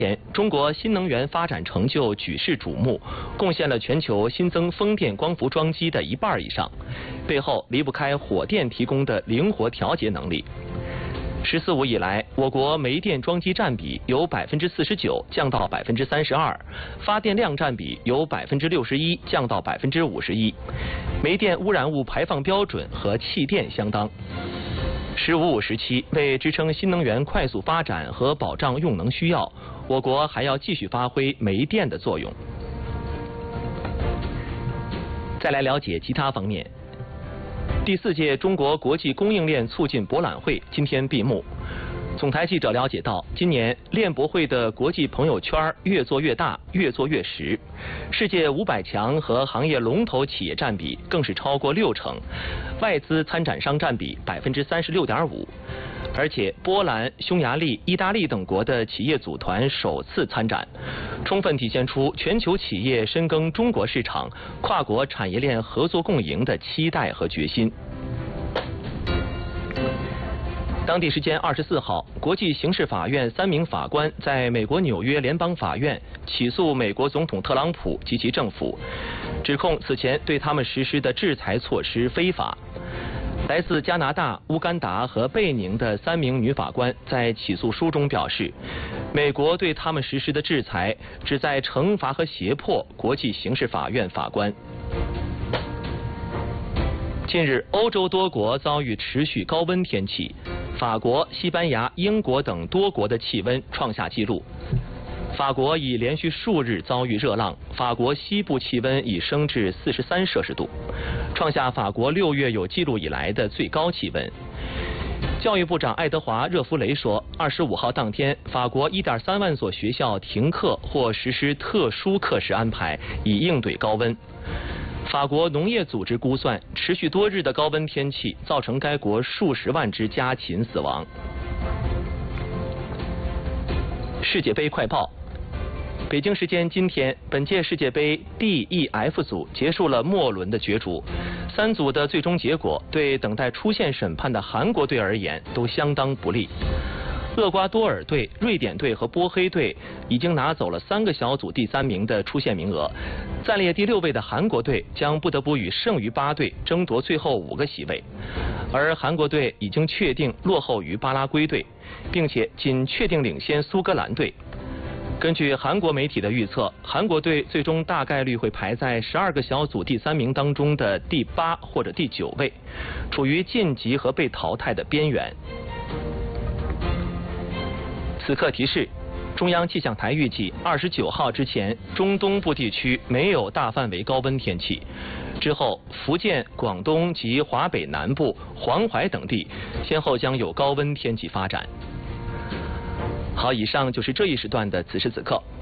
中国新能源发展成就举世瞩目，贡献了全球新增风电光伏装机的1半以上，背后离不开火电提供的灵活调节能力。“十四五”以来，我国煤电装机占比由49%降到32%，发电量占比由61%降到51%，煤电污染物排放标准和气电相当。“15+5”时期，为支撑新能源快速发展和保障用能需要，我国还要继续发挥煤电的作用。再来了解其他方面。第4届中国国际供应链促进博览会今天闭幕。总台记者了解到，今年链博会的国际朋友圈越做越大，越做越实，世界500强和行业龙头企业占比更是超过60%，外资参展商占比36.5%，而且波兰、匈牙利、意大利等国的企业组团首次参展，充分体现出全球企业深耕中国市场、跨国产业链合作共赢的期待和决心。当地时间24号，国际刑事法院3名法官在美国纽约联邦法院起诉美国总统特朗普及其政府，指控此前对他们实施的制裁措施非法。来自加拿大、乌干达和贝宁的3名女法官在起诉书中表示，美国对他们实施的制裁旨在惩罚和胁迫国际刑事法院法官。近日，欧洲多国遭遇持续高温天气，法国、西班牙、英国等多国的气温创下纪录。法国已连续数日遭遇热浪，法国西部气温已升至43摄氏度，创下法国6月有记录以来的最高气温。教育部长爱德华·热弗雷说，25号当天，法国1.3万所学校停课或实施特殊课时安排，以应对高温。法国农业组织估算，持续多日的高温天气造成该国数十万只家禽死亡。世界杯快报。北京时间今天，本届世界杯 D、E、F 组结束了末轮的角逐，3组的最终结果对等待出线审判的韩国队而言都相当不利。厄瓜多尔队、瑞典队和波黑队已经拿走了3个小组第3名的出线名额，暂列第6位的韩国队将不得不与剩余8队争夺最后5个席位，而韩国队已经确定落后于巴拉圭队，并且仅确定领先苏格兰队。根据韩国媒体的预测，韩国队最终大概率会排在12个小组第3名当中的第8或者第9位，处于晋级和被淘汰的边缘。此刻提示，中央气象台预计29号之前，中东部地区没有大范围高温天气，之后福建、广东及华北南部、黄淮等地先后将有高温天气发展。好，以上就是这一时段的此时此刻。